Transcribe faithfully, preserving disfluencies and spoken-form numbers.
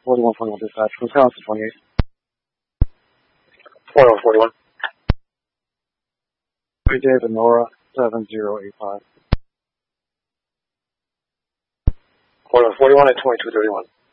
forty-one twenty-one dispatch. Wisconsin twenty-eight. forty-one forty-one. David Nora seven zero eight five. forty-one forty-one at twenty-two thirty-one.